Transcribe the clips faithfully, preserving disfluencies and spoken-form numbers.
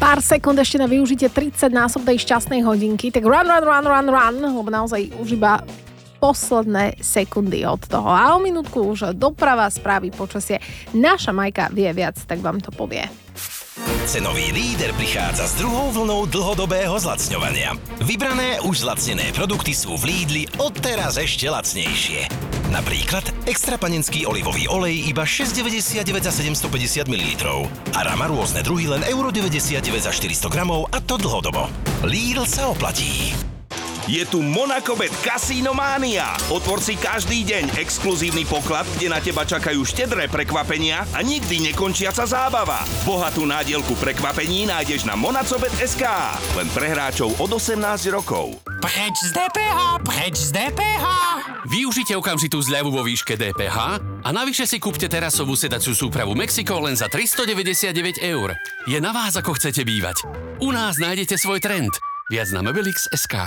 pár sekúnd ešte na využitie tridsaťnásobnej šťastnej hodinky, tak run, run, run, run, run, lebo naozaj už iba posledné sekundy od toho. A o minútku už doprava, správy, počasie. Naša Majka vie viac, tak vám to povie. Cenový líder prichádza s druhou vlnou dlhodobého zlacňovania. Vybrané už zlacnené produkty sú v Lidli odteraz ešte lacnejšie. Napríklad extra panenský olivový olej iba šesť deväťdesiatdeväť za sedemstopäťdesiat mililitrov. A Rama rôzne druhy len euro deväťdesiatdeväť za štyristo gramov a to dlhodobo. Lidl sa oplatí. Je tu Monacobet Casino Mania. Otvor si každý deň exkluzívny poklad, kde na teba čakajú štedré prekvapenia a nikdy nekončiaca zábava. Bohatú nádielku prekvapení nájdeš na monacobet bodka es ká. Len pre hráčov od osemnásť rokov. Preč z dé pé há, preč z dé pé há. Využite okamžitú zľavu vo výške dé pé há a navyše si kúpte terasovú sedaciu súpravu Mexiko len za tristodeväťdesiatdeväť eur. Je na vás, ako chcete bývať. U nás nájdete svoj trend. Viac na mobilix bodka es ká.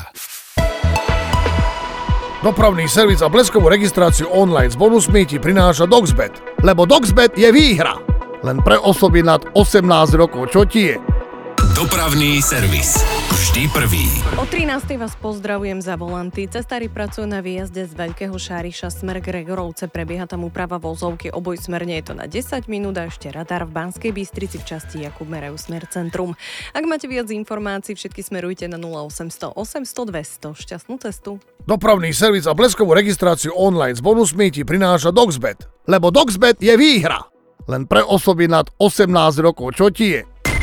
Dopravný servis a bleskovú registráciu online s bonusmi ti prináša Doxbet. Lebo Doxbet je výhra. Len pre osoby nad osemnásť rokov. Čo ti je? Dopravný servis. Vždy prvý. O trinástej vás pozdravujem za volanty. Cestári pracujú na výjazde z Veľkého Šáriša smer Gregorovce. Prebieha tam úprava vozovky. Obojsmerne je to na desať minút a ešte radar v Banskej Bystrici v časti Jakub Merajú smer centrum. Ak máte viac informácií, všetky smerujte na nula osemsto osemsto dvesto. Šťastnú cestu. Dopravný servis a bleskovú registráciu online s bonusmi ti prináša Doxbet. Lebo Doxbet je výhra. Len pre osoby nad osemnásť rokov. Čo ti je?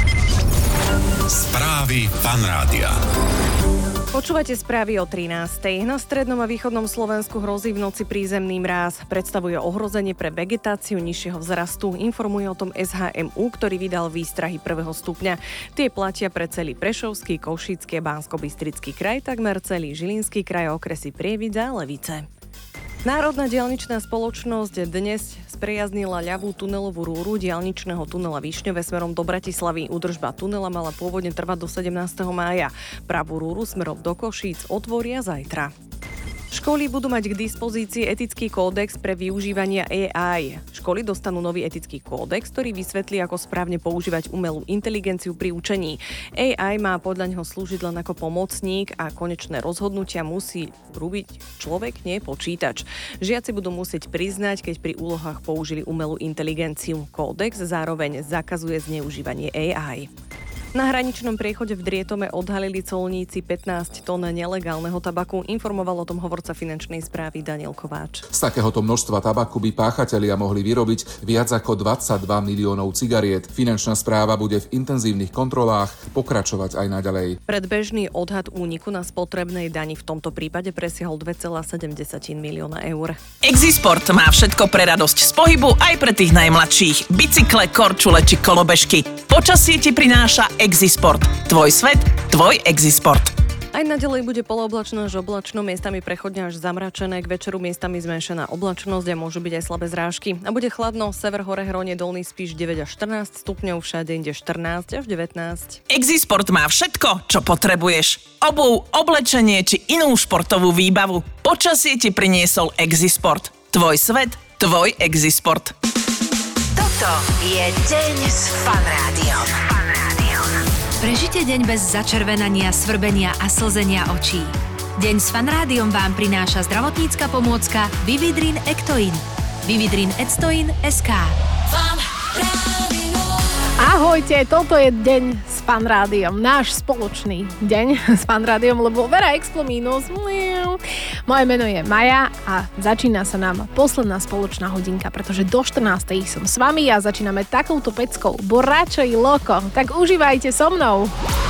Správy Fan Rádia. Počúvate správy o trinástej. Na strednom a východnom Slovensku hrozí v noci prízemný mráz. Predstavuje ohrozenie pre vegetáciu nižšieho vzrastu. Informuje o tom es há em ú, ktorý vydal výstrahy prvého stupňa. Tie platia pre celý Prešovský, Košícky a Banskobystrický kraj, takmer celý Žilinský kraj, okresy Prievidza a Levice. Národná diaľničná spoločnosť dnes sprijaznila ľavú tunelovú rúru diaľničného tunela Višňové smerom do Bratislavy. Údržba tunela mala pôvodne trvať do sedemnásteho mája. Pravú rúru smerom do Košíc otvoria zajtra. Školy budú mať k dispozícii etický kódex pre využívanie á í. Školy dostanú nový etický kódex, ktorý vysvetlí, ako správne používať umelú inteligenciu pri učení. á í má podľa neho slúžiť len ako pomocník a konečné rozhodnutia musí robiť človek, nie počítač. Žiaci budú musieť priznať, keď pri úlohách použili umelú inteligenciu. Kódex zároveň zakazuje zneužívanie á í. Na hraničnom priechode v Drietome odhalili colníci pätnásť tón nelegálneho tabaku. Informoval o tom hovorca finančnej správy Daniel Kováč. Z takéhoto množstva tabaku by páchatelia mohli vyrobiť viac ako dvadsaťdva miliónov cigariet. Finančná správa bude v intenzívnych kontrolách pokračovať aj naďalej. Predbežný odhad úniku na spotrebnej dani v tomto prípade presiahol dva celé sedem milióna eur. Exisport má všetko pre radosť z pohybu aj pre tých najmladších. Bicykle, korčule či kolobežky. Počasie ti prináša Exisport. Tvoj svet, tvoj Exisport. Aj naďalej bude polooblačno až oblačno, miestami prechodne až zamračené, k večeru miestami zmenšená oblačnosť a môžu byť aj slabé zrážky. A bude chladno, sever hore hronie dolný Spiš deväť až štrnásť stupňov, všade inde štrnásť až devätnásť. Exisport má všetko, čo potrebuješ. Obuv, oblečenie či inú športovú výbavu. Počasie ti priniesol Exisport. Tvoj svet, tvoj Exisport. Toto je deň s Fan Rádiom. Prežite deň bez začervenania, svrbenia a slzenia očí. Deň s Fan Rádiom vám prináša zdravotnícka pomôcka Vividrin Ectoin. Vividrin Ectoin bodka es ká. Ahojte, toto je deň s Fan Rádiom, náš spoločný deň s Fan Rádiom, lebo Vera Explo Minus. Moje meno je Maja a začína sa nám posledná spoločná hodinka, pretože do štrnástej som s vami a začíname takouto peckou Borracho y Loco. Tak užívajte so mnou.